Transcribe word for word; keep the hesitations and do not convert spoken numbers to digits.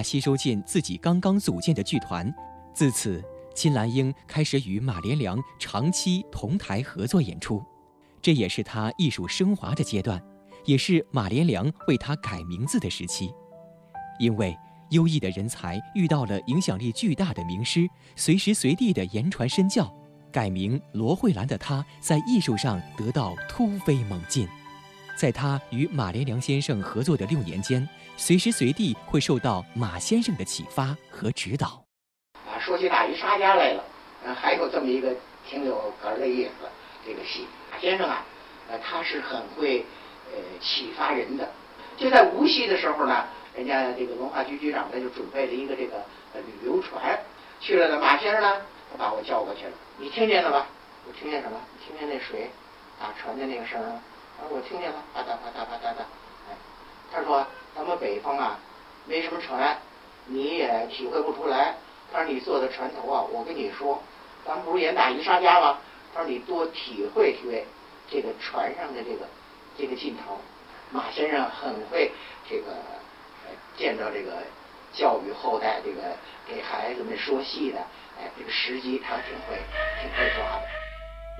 他吸收进自己刚刚组建的剧团。自此，金兰英开始与马连良长期同台合作演出，这也是他艺术升华的阶段，也是马连良为他改名字的时期。因为优异的人才遇到了影响力巨大的名师，随时随地的言传身教，改名罗慧兰的他在艺术上得到突飞猛进。在他与马连良先生合作的六年间，随时随地会受到马先生的启发和指导。 啊，说起大鱼沙家来了，呃，还有这么一个挺有哏的意思，这个戏马先生啊，呃，他是很会呃启发人的。就在无锡的时候呢，人家这个文化局局长呢就准备了一个这个呃旅游船，去了呢，马先生呢，他把我叫过去了，你听见了吧？我听见什么？听见那水打船的那个声儿吗？啊，我听见了，啪嗒啪嗒啪嗒的。哎，他说咱们北方啊，没什么船，你也体会不出来。他说你坐在船头啊，我跟你说，咱们不是演大鱼沙家吗？他说你多体会体会这个船上的这个这个劲头。马先生很会这个呃见到这个教育后代，这个给孩子们说戏的，哎，这个时机他挺会挺会抓的。